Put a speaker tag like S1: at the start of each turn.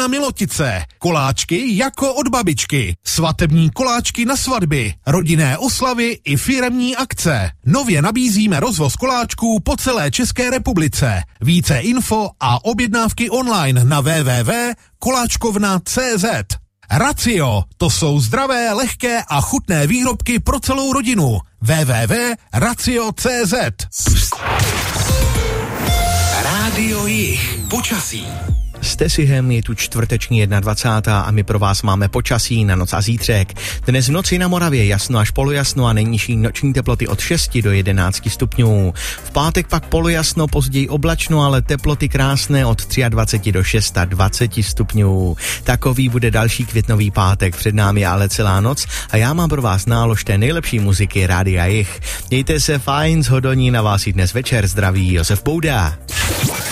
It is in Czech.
S1: Milotice. Koláčky jako od babičky. Svatební koláčky na svatby, rodinné oslavy i firemní akce. Nově nabízíme rozvoz koláčků po celé České republice. Více info a objednávky online na www.koláčkovna.cz. Racio, to jsou zdravé, lehké a chutné výrobky pro celou rodinu. www.racio.cz.
S2: Rádio Jich. Počasí.
S3: S Tesihem je tu čtvrteční 21. a my pro vás máme počasí na noc a zítřek. Dnes v noci na Moravě jasno až polojasno a nejnižší noční teploty od 6 do 11 stupňů. V pátek pak polojasno, později oblačno, ale teploty krásné od 23 do 26 stupňů. Takový bude další květnový pátek, před námi ale celá noc a já mám pro vás nálož té nejlepší muziky Rádia Jich. Mějte se fajn, z Hodoní na vás i dnes večer zdraví Josef Bouda.